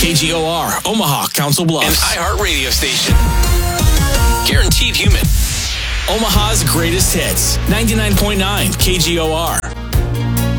KGOR, Omaha, Council Bluffs. An iHeart radio station. Guaranteed human. Omaha's greatest hits. 99.9 KGOR.